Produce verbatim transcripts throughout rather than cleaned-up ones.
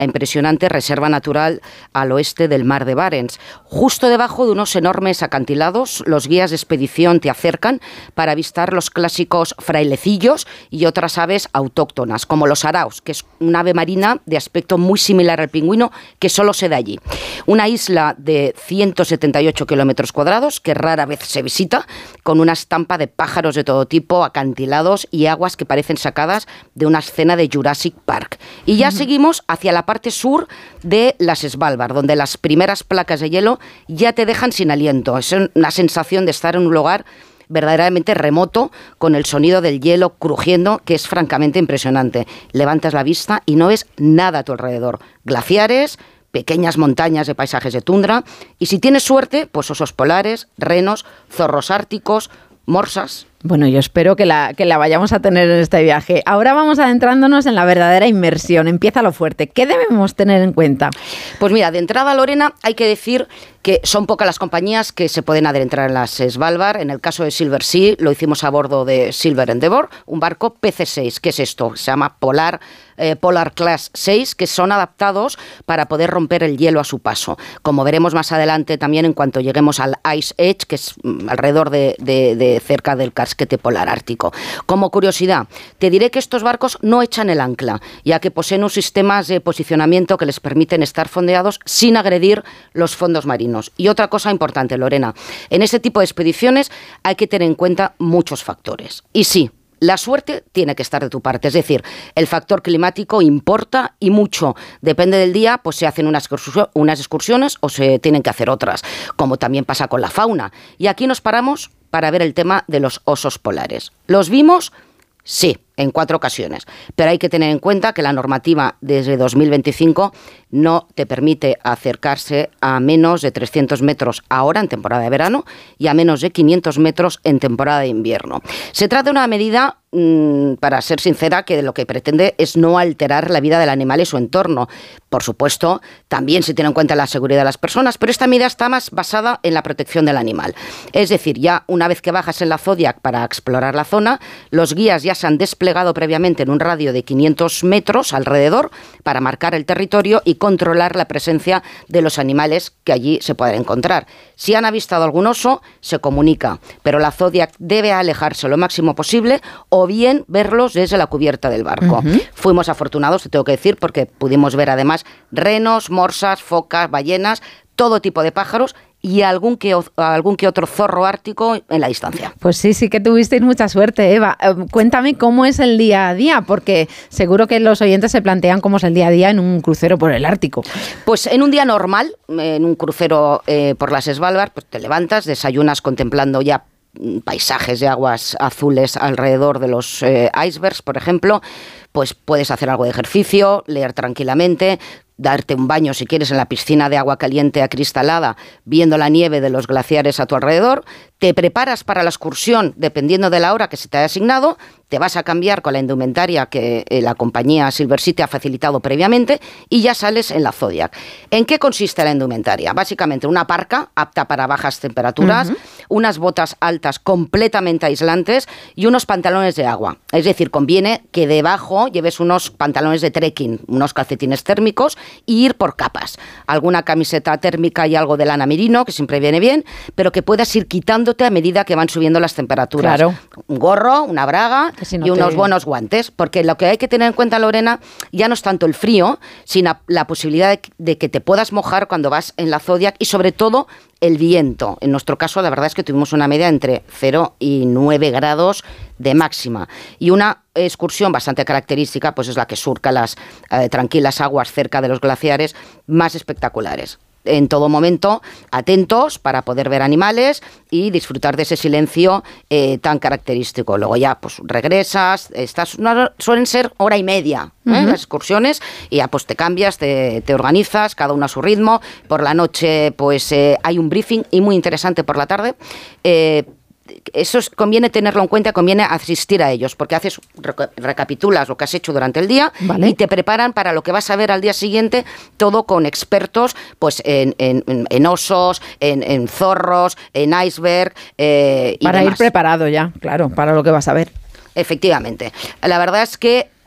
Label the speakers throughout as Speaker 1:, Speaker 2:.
Speaker 1: impresionante reserva natural al oeste del mar de Barents. Justo debajo de unos enormes acantilados, los guías de expedición te acercan para avistar los clásicos frailecillos y otras aves autóctonas, como los araos, que es un ave marina de aspecto muy similar al pingüino, que solo se da allí. Una isla de ciento setenta y ocho kilómetros cuadrados, que rara vez se visita, con una estampa de pájaros de todo tipo, acantilados y aguas que parecen sacadas de una escena de Jurassic Park. Y ya uh-huh. seguimos hacia la parte sur de las Svalbard, donde las primeras placas de hielo ya te dejan sin aliento. Es una sensación de estar en un lugar verdaderamente remoto, con el sonido del hielo crujiendo, que es francamente impresionante. Levantas la vista y no ves nada a tu alrededor. Glaciares, pequeñas montañas de paisajes de tundra, y si tienes suerte, pues osos polares, renos, zorros árticos, morsas.
Speaker 2: Bueno, yo espero que la, que la vayamos a tener en este viaje. Ahora vamos adentrándonos en la verdadera inmersión. Empieza lo fuerte. ¿Qué debemos tener en cuenta?
Speaker 1: Pues mira, de entrada, Lorena, hay que decir que son pocas las compañías que se pueden adentrar en las Svalbard. En el caso de Silver Sea, lo hicimos a bordo de Silver Endeavour, un barco P C seis. ¿Qué es esto? Se llama Polar, eh, Polar Class seis, que son adaptados para poder romper el hielo a su paso. Como veremos más adelante también en cuanto lleguemos al Ice Edge, que es mm, alrededor de, de, de cerca del casquete polar ártico. Como curiosidad, te diré que estos barcos no echan el ancla, ya que poseen unos sistemas de posicionamiento que les permiten estar fondeados sin agredir los fondos marinos. Y otra cosa importante, Lorena, en este tipo de expediciones hay que tener en cuenta muchos factores. Y sí, la suerte tiene que estar de tu parte, es decir, el factor climático importa y mucho. Depende del día, pues se hacen unas excursiones o se tienen que hacer otras, como también pasa con la fauna. Y aquí nos paramos para ver el tema de los osos polares. ¿Los vimos? Sí, en cuatro ocasiones. Pero hay que tener en cuenta que la normativa desde dos mil veinticinco no te permite acercarse a menos de trescientos metros ahora en temporada de verano y a menos de quinientos metros en temporada de invierno. Se trata de una medida, mmm, para ser sincera, que lo que pretende es no alterar la vida del animal y su entorno. Por supuesto, también se tiene en cuenta la seguridad de las personas, pero esta medida está más basada en la protección del animal. Es decir, ya una vez que bajas en la Zodiac para explorar la zona, los guías ya se han desplegado previamente en un radio de quinientos metros alrededor para marcar el territorio y controlar la presencia de los animales que allí se pueden encontrar. Si han avistado algún oso, se comunica, pero la Zodiac debe alejarse lo máximo posible o bien verlos desde la cubierta del barco. Uh-huh. Fuimos afortunados, te tengo que decir, porque pudimos ver además renos, morsas, focas, ballenas, todo tipo de pájaros y algún que, algún que otro zorro ártico en la distancia.
Speaker 2: Pues sí, sí que tuvisteis mucha suerte, Eva. Eh, cuéntame cómo es el día a día, porque seguro que los oyentes se plantean cómo es el día a día en un crucero por el Ártico.
Speaker 1: Pues en un día normal, en un crucero eh, por las Svalbard, pues te levantas, desayunas contemplando ya paisajes de aguas azules alrededor de los eh, icebergs, por ejemplo. Pues puedes hacer algo de ejercicio, leer tranquilamente, darte un baño si quieres en la piscina de agua caliente acristalada, viendo la nieve de los glaciares a tu alrededor. Te preparas para la excursión dependiendo de la hora que se te haya asignado, te vas a cambiar con la indumentaria que eh, la compañía Silver Sea te ha facilitado previamente y ya sales en la Zodiac. ¿En qué consiste la indumentaria? Básicamente una parca apta para bajas temperaturas, uh-huh. unas botas altas completamente aislantes y unos pantalones de agua. Es decir, conviene que debajo lleves unos pantalones de trekking, unos calcetines térmicos y ir por capas. Alguna camiseta térmica y algo de lana merino, que siempre viene bien, pero que puedas ir quitándote a medida que van subiendo las temperaturas.
Speaker 2: Claro.
Speaker 1: Un gorro, una braga
Speaker 2: si no
Speaker 1: y unos
Speaker 2: te...
Speaker 1: buenos guantes, porque lo que hay que tener en cuenta, Lorena, ya no es tanto el frío, sino la posibilidad de, de que te puedas mojar cuando vas en la Zodiac y sobre todo el viento. En nuestro caso, la verdad es que tuvimos una media entre cero y nueve grados de máxima. Y una excursión bastante característica, pues es la que surca las eh, tranquilas aguas cerca de los glaciares más espectaculares. En todo momento, atentos para poder ver animales y disfrutar de ese silencio eh, tan característico. Luego ya, pues regresas, estás, no, suelen ser hora y media ¿eh? Uh-huh. las excursiones, y ya pues te cambias, te, te organizas, cada uno a su ritmo. Por la noche, pues eh, hay un briefing y muy interesante por la tarde. Eh, Eso es, conviene tenerlo en cuenta, conviene asistir a ellos, porque haces recapitulas lo que has hecho durante el día, ¿vale? Y te preparan para lo que vas a ver al día siguiente, todo con expertos pues en, en, en osos, en, en zorros, en iceberg eh, y
Speaker 2: para
Speaker 1: demás.
Speaker 2: Ir preparado ya, claro, para lo que vas a ver.
Speaker 1: Efectivamente. La verdad es que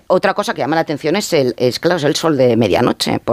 Speaker 1: otra cosa que llama la atención es el, es, claro, es el sol de medianoche.